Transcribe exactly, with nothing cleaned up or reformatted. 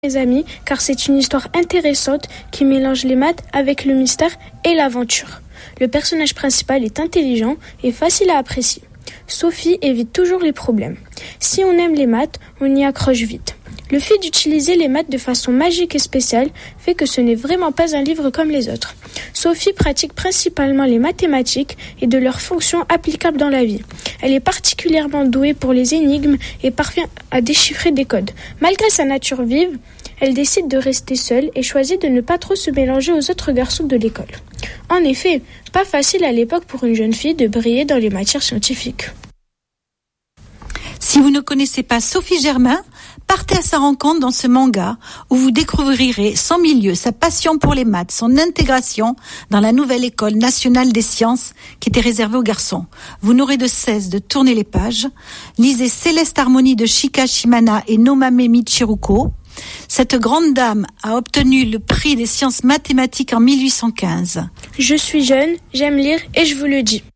Mes amis, car c'est une histoire intéressante qui mélange les maths avec le mystère et l'aventure. Le personnage principal est intelligent et facile à apprécier. Sophie évite toujours les problèmes. Si on aime les maths, on y accroche vite. Le fait d'utiliser les maths de façon magique et spéciale fait que ce n'est vraiment pas un livre comme les autres. Sophie pratique principalement les mathématiques et de leurs fonctions applicables dans la vie. Elle est particulièrement douée pour les énigmes et parvient à déchiffrer des codes. Malgré sa nature vive, elle décide de rester seule et choisit de ne pas trop se mélanger aux autres garçons de l'école. En effet, pas facile à l'époque pour une jeune fille de briller dans les matières scientifiques. Si vous ne connaissez pas Sophie Germain, partez à sa rencontre dans ce manga où vous découvrirez son milieu, sa passion pour les maths, son intégration dans la nouvelle école nationale des sciences qui était réservée aux garçons. Vous n'aurez de cesse de tourner les pages. Lisez Céleste Harmonie de Shika Shimada et Nomame Michiruko. Cette grande dame a obtenu le prix des sciences mathématiques en mille huit cent quinze. Je suis jeune, j'aime lire et je vous le dis.